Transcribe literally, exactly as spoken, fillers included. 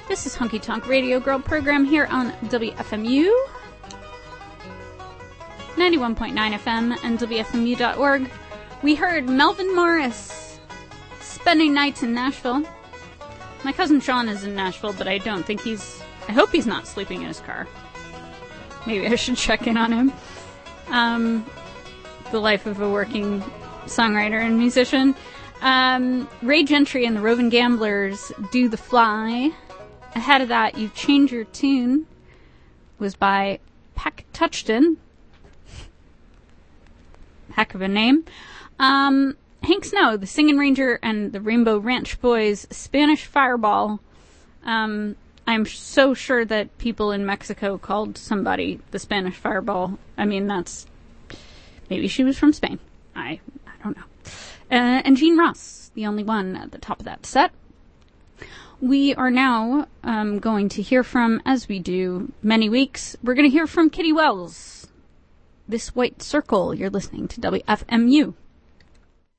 This is Honky Tonk Radio Girl program here on W F M U ninety-one point nine F M and W F M U dot org. We heard Melvin Morris, Spending Nights in Nashville. My cousin Sean is in Nashville, but I don't think he's... I hope he's not sleeping in his car. Maybe I should check in on him. Um, the life of a working songwriter and musician. Um, Ray Gentry and the Roving Gamblers, Do the Fly. Ahead of that, You Change Your Tune was by Peck Touchton. Heck of a name. Um, Hank Snow, the Singin' Ranger, and the Rainbow Ranch Boys, Spanish Fireball. Um, I'm so sure that people in Mexico called somebody the Spanish Fireball. I mean, that's... Maybe she was from Spain. I, I don't know. Uh, and Gene Ross, the only one at the top of that set. We are now um, going to hear from, as we do many weeks, we're going to hear from Kitty Wells. This White Circle. You're listening to W F M U.